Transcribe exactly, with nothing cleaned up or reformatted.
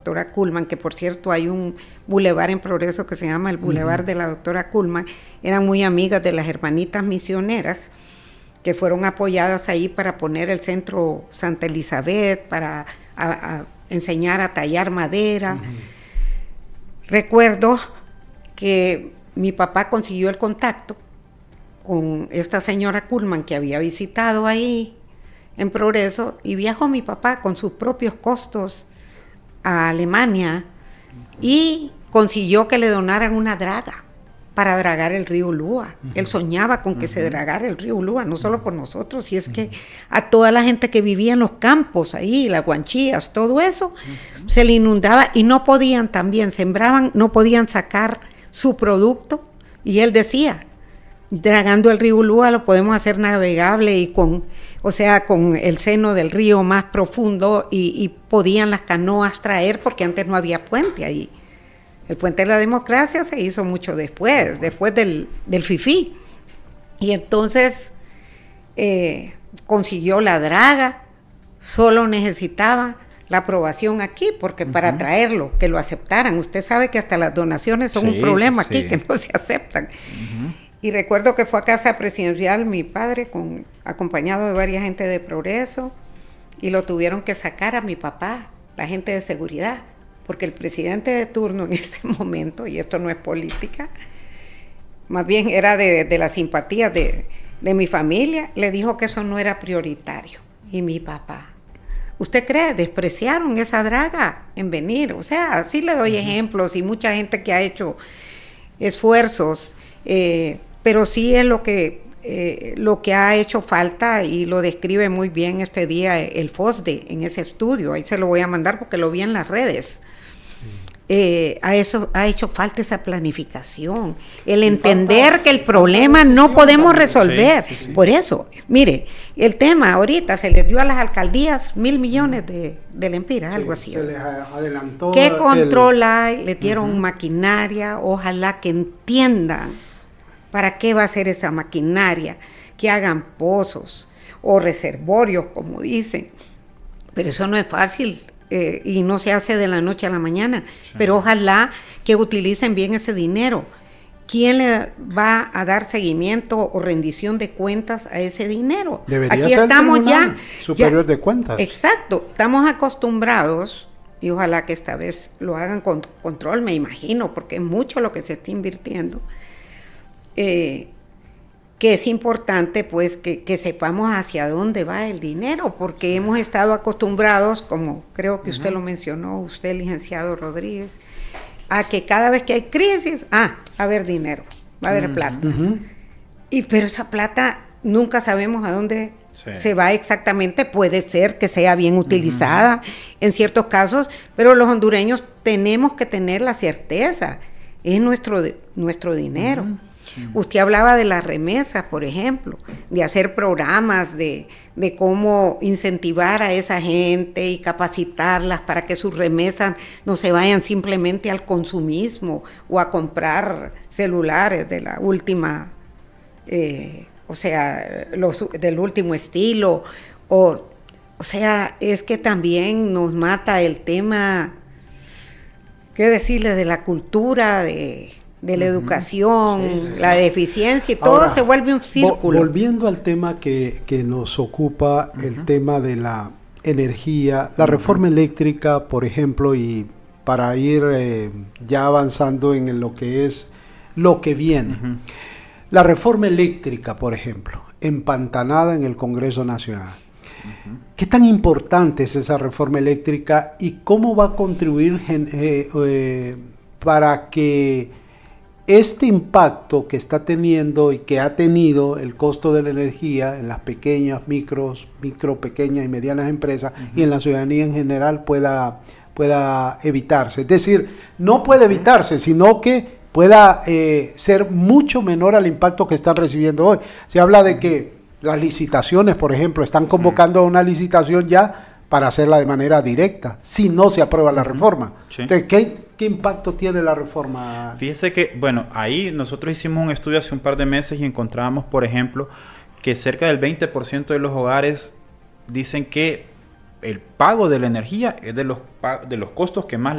doctora Kuhlman, que por cierto hay un bulevar en Progreso que se llama el Bulevar uh-huh. de la doctora Kuhlman, eran muy amigas de las hermanitas misioneras que fueron apoyadas ahí para poner el centro Santa Elizabeth, para a, a enseñar a tallar madera. Uh-huh. Recuerdo que mi papá consiguió el contacto con esta señora Kuhlman que había visitado ahí en Progreso, y viajó mi papá con sus propios costos a Alemania y consiguió que le donaran una draga para dragar el río Ulúa. Uh-huh. Él soñaba con que uh-huh. se dragara el río Ulúa, no solo por nosotros, y es uh-huh. que a toda la gente que vivía en los campos ahí, las guanchillas, todo eso, uh-huh. se le inundaba y no podían también, sembraban, no podían sacar su producto, y él decía, dragando el río Ulúa lo podemos hacer navegable y con, o sea, con el seno del río más profundo, y, y podían las canoas traer, porque antes no había puente ahí. El puente de la democracia se hizo mucho después, después del, del FIFI. Y entonces eh, consiguió la draga, solo necesitaba la aprobación aquí, porque uh-huh. para traerlo, que lo aceptaran. Usted sabe que hasta las donaciones son sí, un problema aquí, sí. que no se aceptan. Uh-huh. Y recuerdo que fue a Casa Presidencial mi padre, con, acompañado de varias gente de Progreso, y lo tuvieron que sacar a mi papá, la gente de seguridad, porque el presidente de turno en este momento, y esto no es política, más bien era de, de la simpatía de, de mi familia, le dijo que eso no era prioritario. Y mi papá, ¿usted cree? Despreciaron esa draga en venir. O sea, así le doy uh-huh. ejemplos, y mucha gente que ha hecho esfuerzos, eh, pero sí es lo que, eh, lo que ha hecho falta, y lo describe muy bien este día el FOSDE en ese estudio. Ahí se lo voy a mandar porque lo vi en las redes. Eh, a eso ha hecho falta esa planificación, el entender que el problema no podemos resolver. Sí, sí, sí. Por eso, mire, el tema ahorita se les dio a las alcaldías mil millones de, de lempiras, sí, algo así. Se les adelantó. ¿Qué control hay? Le dieron uh-huh. maquinaria, ojalá que entiendan para qué va a ser esa maquinaria, que hagan pozos o reservorios, como dicen, pero eso no es fácil. Eh, y no se hace de la noche a la mañana, sí. pero ojalá que utilicen bien ese dinero. ¿Quién le va a dar seguimiento o rendición de cuentas a ese dinero? Debería Aquí ser estamos el ya superior ya, de cuentas. Exacto, estamos acostumbrados, y ojalá que esta vez lo hagan con control, me imagino, porque es mucho lo que se está invirtiendo. Eh, que es importante pues que, que sepamos hacia dónde va el dinero, porque sí. hemos estado acostumbrados, como creo que uh-huh. usted lo mencionó, usted, licenciado Rodríguez, a que cada vez que hay crisis, ah, va a haber dinero, va a haber uh-huh. plata. Uh-huh. Y pero esa plata nunca sabemos a dónde sí. se va exactamente. Puede ser que sea bien utilizada uh-huh. en ciertos casos, pero los hondureños tenemos que tener la certeza, es nuestro, nuestro dinero. Uh-huh. Sí. Usted hablaba de las remesas, por ejemplo, de hacer programas, de, de cómo incentivar a esa gente y capacitarlas para que sus remesas no se vayan simplemente al consumismo o a comprar celulares de la última, eh, o sea, los, del último estilo, o, o sea, es que también nos mata el tema, ¿qué decirles?, de la cultura, de... de la uh-huh. educación, sí, sí, sí. la deficiencia, y todo Ahora, se vuelve un círculo. Vo- volviendo al tema que, que nos ocupa, uh-huh. el tema de la energía, la uh-huh. reforma eléctrica, por ejemplo, y para ir eh, ya avanzando en lo que es lo que viene. Uh-huh. La reforma eléctrica, por ejemplo, empantanada en el Congreso Nacional. Uh-huh. ¿Qué tan importante es esa reforma eléctrica y cómo va a contribuir gen- eh, eh, para que este impacto que está teniendo y que ha tenido el costo de la energía en las pequeñas, micros, micro, pequeñas y medianas empresas uh-huh. y en la ciudadanía en general pueda, pueda evitarse? Es decir, no puede evitarse, sino que pueda eh, ser mucho menor al impacto que están recibiendo hoy. Se habla de que las licitaciones, por ejemplo, están convocando a una licitación ya para hacerla de manera directa, si no se aprueba la reforma. Sí. Entonces, ¿qué, ¿qué impacto tiene la reforma? Fíjese que, bueno, ahí nosotros hicimos un estudio hace un par de meses y encontrábamos, por ejemplo, que cerca del veinte por ciento de los hogares dicen que el pago de la energía es de los, de los costos que más